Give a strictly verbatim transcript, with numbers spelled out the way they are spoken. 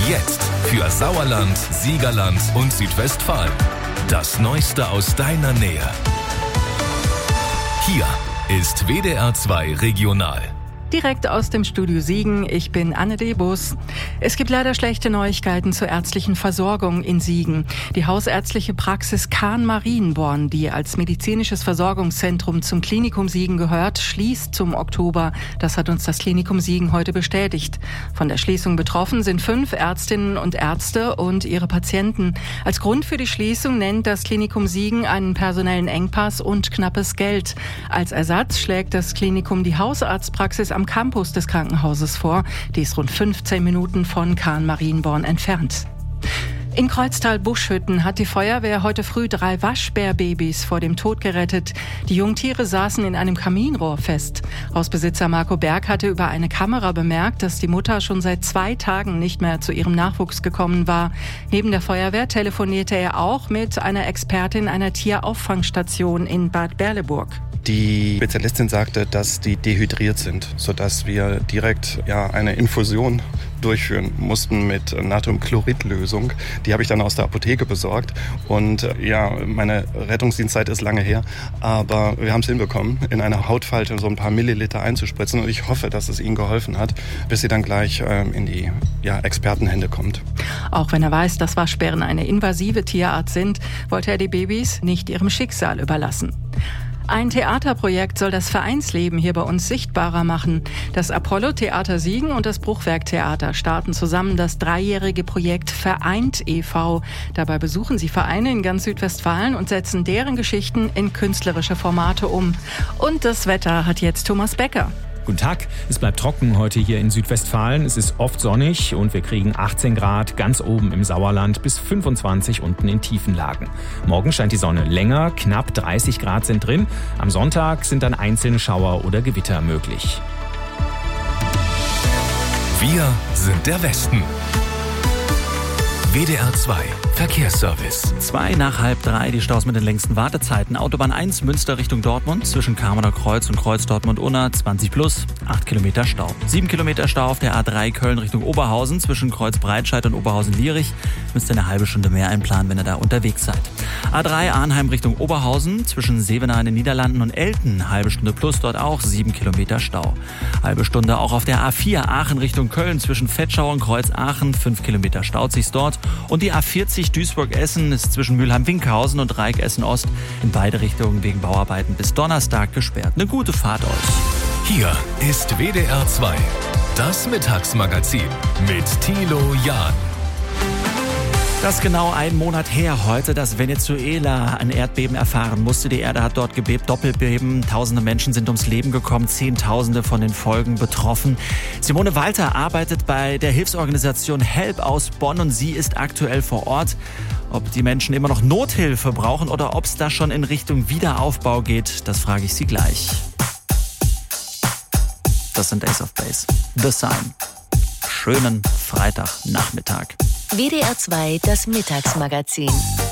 Jetzt für Sauerland, Siegerland und Südwestfalen. Das Neueste aus deiner Nähe. Hier ist W D R zwei Regional. Direkt aus dem Studio Siegen, ich bin Anne Debus. Es gibt leider schlechte Neuigkeiten zur ärztlichen Versorgung in Siegen. Die hausärztliche Praxis Kahn-Marienborn, die als medizinisches Versorgungszentrum zum Klinikum Siegen gehört, schließt zum Oktober. Das hat uns das Klinikum Siegen heute bestätigt. Von der Schließung betroffen sind fünf Ärztinnen und Ärzte und ihre Patienten. Als Grund für die Schließung nennt das Klinikum Siegen einen personellen Engpass und knappes Geld. Als Ersatz schlägt das Klinikum die Hausarztpraxis am Campus des Krankenhauses vor. Die ist rund fünfzehn Minuten von Kahn-Marienborn entfernt. In Kreuztal-Buschhütten hat die Feuerwehr heute früh drei Waschbärbabys vor dem Tod gerettet. Die Jungtiere saßen in einem Kaminrohr fest. Hausbesitzer Marco Berg hatte über eine Kamera bemerkt, dass die Mutter schon seit zwei Tagen nicht mehr zu ihrem Nachwuchs gekommen war. Neben der Feuerwehr telefonierte er auch mit einer Expertin einer Tierauffangstation in Bad Berleburg. Die Spezialistin sagte, dass die dehydriert sind, sodass wir direkt ja, eine Infusion durchführen mussten mit Natriumchloridlösung. Die habe ich dann aus der Apotheke besorgt. Und ja, meine Rettungsdienstzeit ist lange her, aber wir haben es hinbekommen, in eine Hautfalte so ein paar Milliliter einzuspritzen. Und ich hoffe, dass es ihnen geholfen hat, bis sie dann gleich ähm, in die ja, Expertenhände kommt. Auch wenn er weiß, dass Waschbären eine invasive Tierart sind, wollte er die Babys nicht ihrem Schicksal überlassen. Ein Theaterprojekt soll das Vereinsleben hier bei uns sichtbarer machen. Das Apollo-Theater Siegen und das Bruchwerk-Theater starten zusammen das dreijährige Projekt Vereint e V Dabei besuchen sie Vereine in ganz Südwestfalen und setzen deren Geschichten in künstlerische Formate um. Und das Wetter hat jetzt Thomas Becker. Guten Tag, es bleibt trocken heute hier in Südwestfalen. Es ist oft sonnig und wir kriegen achtzehn Grad ganz oben im Sauerland bis fünfundzwanzig unten in Tiefenlagen. Morgen scheint die Sonne länger, knapp dreißig Grad sind drin. Am Sonntag sind dann einzelne Schauer oder Gewitter möglich. Wir sind der Westen. W D R zwei Verkehrsservice. Zwei nach halb drei, die Staus mit den längsten Wartezeiten. Autobahn eins Münster Richtung Dortmund zwischen Kamener Kreuz und Kreuz Dortmund-Unna zwanzig plus, acht Kilometer Stau. sieben Kilometer Stau auf der A drei Köln Richtung Oberhausen zwischen Kreuz Breitscheid und Oberhausen-Lierich. Müsst ihr eine halbe Stunde mehr einplanen, wenn ihr da unterwegs seid. A drei Arnheim Richtung Oberhausen zwischen Sevenaar in den Niederlanden und Elten. Halbe Stunde plus, dort auch sieben Kilometer Stau. Halbe Stunde auch auf der A vier Aachen Richtung Köln zwischen Vetschau und Kreuz Aachen. fünf Kilometer staut sich's dort. Und die A vierzig Duisburg-Essen ist zwischen Mülheim-Winkhausen und Dreieck-Essen-Ost in beide Richtungen wegen Bauarbeiten bis Donnerstag gesperrt. Eine gute Fahrt euch. Hier ist W D R zwei, das Mittagsmagazin mit Thilo Jahn. Das ist genau ein Monat her heute, dass Venezuela ein Erdbeben erfahren musste. Die Erde hat dort gebebt, Doppelbeben. Tausende Menschen sind ums Leben gekommen, Zehntausende von den Folgen betroffen. Simone Walter arbeitet bei der Hilfsorganisation Help aus Bonn und sie ist aktuell vor Ort. Ob die Menschen immer noch Nothilfe brauchen oder ob es da schon in Richtung Wiederaufbau geht, das frage ich sie gleich. Das sind Ace of Base. The Sign. Schönen Freitagnachmittag. W D R zwei, das Mittagsmagazin.